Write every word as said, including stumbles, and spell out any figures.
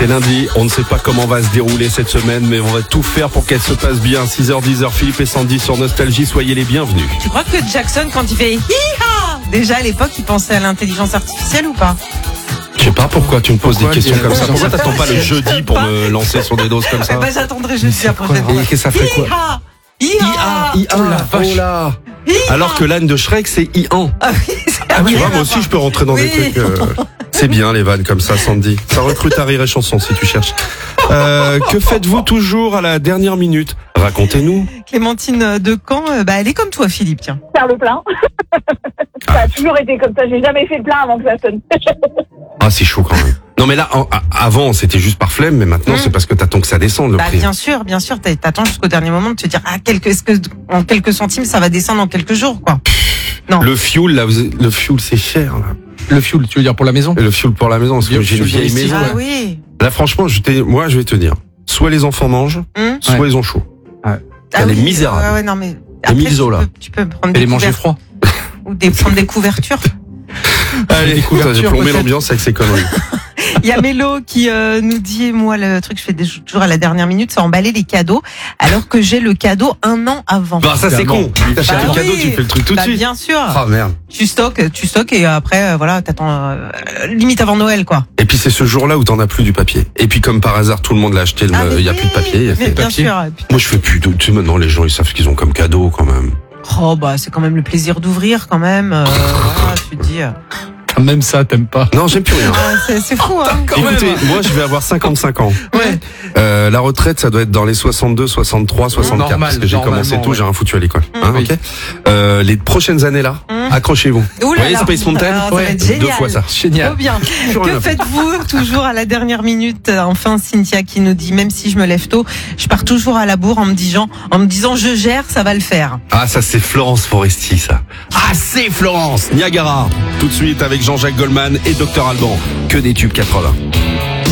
C'est lundi, on ne sait pas comment va se dérouler cette semaine, mais on va tout faire pour qu'elle se passe bien. six heures dix, Philippe et Sandy sur Nostalgie, soyez les bienvenus. Tu crois que Jackson, quand il fait hi-ha, déjà à l'époque, il pensait à l'intelligence artificielle ou pas? Je sais pas pourquoi tu me poses Pourquoi des questions dire- comme ça. Pourquoi Je sais t'attends pas, pas le je jeudi sais pour pas. me lancer sur des doses comme ça? Eh ben, j'attendrai jeudi la prochaine quoi, fois. Et que ça ferait quoi? Hi-ha, I A, hi-ha. I A, Oh la vache. oh là. Hi-ha. Alors que l'âne de Shrek, c'est I A N. Ah oui, c'est Ah, tu vrai, vois, moi là, aussi, je peux rentrer dans des Oui. trucs. euh, C'est bien, les vannes comme ça, Sandy. Ça recrute à Rire et Chanson, si tu cherches. Euh, que faites-vous toujours à la dernière minute? Racontez-nous. Clémentine de Caen, euh, bah, elle est comme toi, Philippe, tiens. Faire le plein. Ça a toujours été comme ça. J'ai jamais fait le plein avant que ça sonne. Ah, c'est chaud quand même. Non, mais là, en- a- avant, c'était juste par flemme, mais maintenant, Mm. c'est parce que t'attends que ça descende, le Bah, prix. bien sûr, bien sûr, t'as- t'attends jusqu'au dernier moment de te dire, ah, quelques, est-ce que, en quelques centimes, ça va descendre en quelques jours, quoi. Non. Le fuel, là, vous- le fuel, c'est cher, là. Le fuel, tu veux dire pour la maison? Le fuel pour la maison, parce que Bien, j'ai une fuel vieille domestique, maison. Ah oui. Là, franchement, je t'ai- moi, je vais te dire. Soit les enfants mangent, Hum. soit Ouais. ils ont chaud. Ah Elle est oui, misérable. Ouais, ouais, non, mais. miso, tu là. peux- Tu peux prendre Et des les manger couvertures. froid. Ou des, prendre des couvertures. Allez, écoute, j'ai couvertures, plombé peut-être. l'ambiance avec ces conneries. Il y a Mélo qui euh, nous dit, moi, le truc que je fais des- toujours à la dernière minute, c'est emballer les cadeaux, alors que j'ai le cadeau un an avant. Bah, ça, c'est con. T'achètes Bah le cadeau, oui. tu fais le truc tout de Bah, suite. bien sûr. Ah, merde. Tu stockes, tu stockes et après, euh, voilà, t'attends euh, limite avant Noël, quoi. Et puis, c'est ce jour-là où t'en as plus du papier. Et puis, comme par hasard, tout le monde l'a acheté, le- Ah, mais il y a oui, plus de papier. il y a mais fait- bien papier. sûr. Et puis- Moi, je fais plus de, tu sais, maintenant, les gens, ils savent ce qu'ils ont comme cadeau, quand même. Oh, bah, c'est quand même le plaisir d'ouvrir, quand même. Euh, voilà, tu te dis. euh, Même ça, t'aimes pas. Non, j'aime plus rien. ah, c'est, c'est fou, hein. Écoutez, moi, je vais avoir cinquante-cinq ans. Ouais. Euh, la retraite, ça doit être dans les soixante-deux, soixante-trois, soixante-quatre. Normal, parce que j'ai commencé normalement, tout, ouais. j'ai rien foutu à l'école. Hein, Oui. ok. Euh, les prochaines années là, Mmh. accrochez-vous. Ouh Vous là voyez là. Space Mountain? Ah, ça va être Deux génial. fois ça. Génial. Trop bien. Plus rien Que à faire. faites-vous toujours à la dernière minute? Enfin, Cynthia qui nous dit, même si je me lève tôt, je pars toujours à la bourre en me disant, en me disant, je gère, ça va le faire. Ah, ça c'est Florence Foresti, ça. Ah, c'est Florence Niagara. Tout de suite avec Jean-Jacques Goldman et Docteur Alban. Que des tubes quatre-vingts.